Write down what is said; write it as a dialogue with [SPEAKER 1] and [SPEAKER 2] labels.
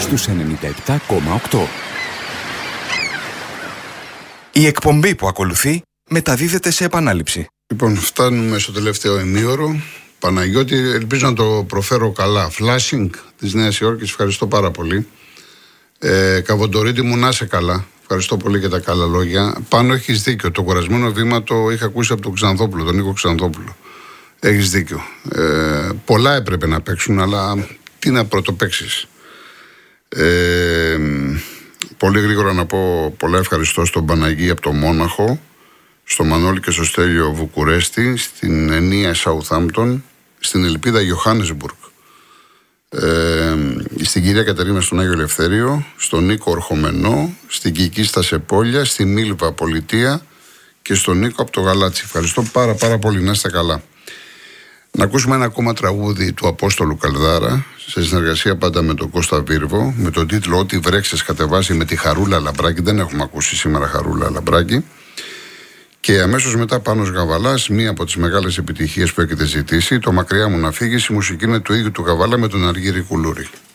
[SPEAKER 1] στους 97,8.
[SPEAKER 2] Η εκπομπή που ακολουθεί μεταδίδεται σε επανάληψη.
[SPEAKER 3] Λοιπόν, φτάνουμε στο τελευταίο ημίωρο. Παναγιώτη, ελπίζω να το προφέρω καλά. Φλάσινγκ της Νέας Υόρκης, ευχαριστώ πάρα πολύ. Καβοντορίτη μου, να είσαι καλά. Ευχαριστώ πολύ για τα καλά λόγια. Πάνω έχεις δίκιο. Το κουρασμένο βήμα το είχα ακούσει από τον Ξανθόπουλο, τον Νίκο Ξανθόπουλο. Έχεις δίκιο. Πολλά έπρεπε να παίξουν, αλλά τι να πρωτοπαίξεις. Πολύ γρήγορα να πω πολλά ευχαριστώ στον Παναγί από το Μόναχο, στο Μανώλη και στο Στέλιο Βουκουρέστη, στην Ενία Σαουθάμπτον, στην Ελπίδα Ιωάννεσμπουργκ, στην κυρία Κατερίνα στον Άγιο Ελευθέριο, στον Νίκο Ορχομενό, στην Κική στα Σεπόλια, στη Μίλβα Πολιτεία και στον Νίκο από το Γαλάτσι. Ευχαριστώ πάρα πολύ, να είστε καλά. Να ακούσουμε ένα ακόμα τραγούδι του Απόστολου Καλδάρα, σε συνεργασία πάντα με τον Κώστα Βίρβο, με τον τίτλο «Ό,τι βρέξες κατεβάζει» με τη Χαρούλα Λαμπράκη. Δεν έχουμε ακούσει σήμερα Χαρούλα Λαμπράκη. Και αμέσως μετά Πάνος Γαβαλάς, μία από τις μεγάλες επιτυχίες που έχετε ζητήσει, το «Μακριά μου να φύγεις», η μουσική είναι του ίδιου του Γαβάλα με τον Αργύρη Κουλούρη.